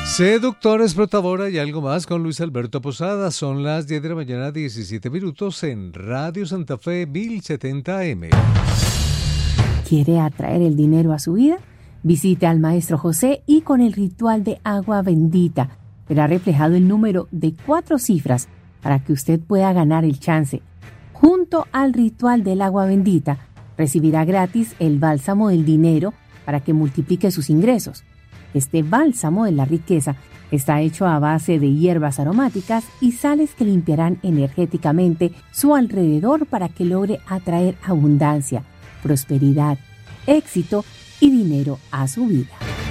Seductora, explotadora y algo más con Luis Alberto Posada. Son las 10 de la mañana, 17 minutos en Radio Santa Fe 1070 AM. ¿Quiere atraer el dinero a su vida? Visite al Maestro José y con el ritual de agua bendita verá reflejado el número de 4 cifras para que usted pueda ganar el chance. Junto al ritual del agua bendita, recibirá gratis el bálsamo del dinero para que multiplique sus ingresos. Este bálsamo de la riqueza está hecho a base de hierbas aromáticas y sales que limpiarán energéticamente su alrededor para que logre atraer abundancia, prosperidad, éxito y dinero a su vida.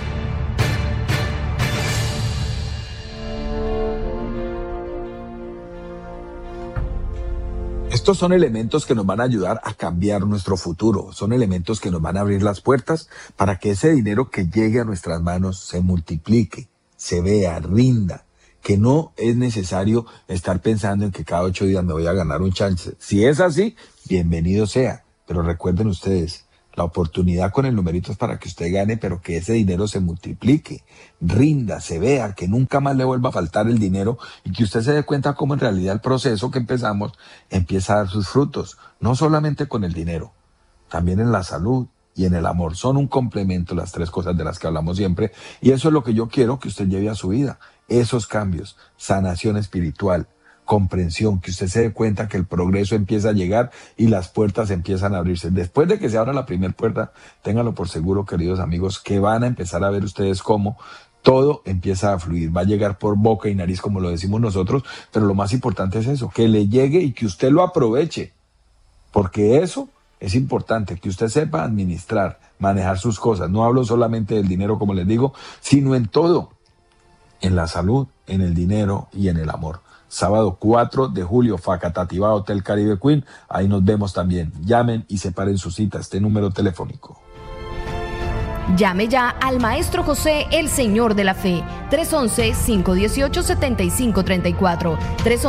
Estos son elementos que nos van a ayudar a cambiar nuestro futuro. Son elementos que nos van a abrir las puertas para que ese dinero que llegue a nuestras manos se multiplique, se vea, rinda. Que no es necesario estar pensando en que cada 8 días me voy a ganar un chance. Si es así, bienvenido sea. Pero recuerden ustedes, la oportunidad con el numerito es para que usted gane, pero que ese dinero se multiplique, rinda, se vea, que nunca más le vuelva a faltar el dinero y que usted se dé cuenta cómo en realidad el proceso que empezamos empieza a dar sus frutos, no solamente con el dinero, también en la salud y en el amor. Son un complemento las 3 cosas de las que hablamos siempre y eso es lo que yo quiero que usted lleve a su vida, esos cambios, sanación espiritual, comprensión, que usted se dé cuenta que el progreso empieza a llegar y las puertas empiezan a abrirse. Después de que se abra la primera puerta, ténganlo por seguro, queridos amigos, que van a empezar a ver ustedes cómo todo empieza a fluir. Va a llegar por boca y nariz, como lo decimos nosotros, pero lo más importante es eso, que le llegue y que usted lo aproveche, porque eso es importante, que usted sepa administrar, manejar sus cosas. No hablo solamente del dinero, como les digo, sino en todo, en la salud, en el dinero y en el amor. Sábado 4 de julio, Facatativá, Hotel Caribe Queen. Ahí nos vemos también. Llamen y separen su cita. Este número telefónico. Llame ya al Maestro José, el Señor de la Fe. 311-518-7534.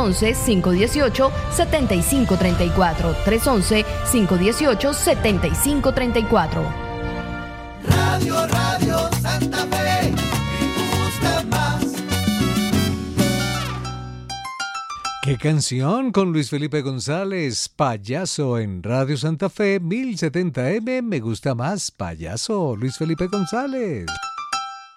311-518-7534. 311-518-7534. Radio Santa Fe. Me gusta más. ¡Qué canción! Con Luis Felipe González, Payaso en Radio Santa Fe 1070 AM. Me gusta más, Payaso, Luis Felipe González.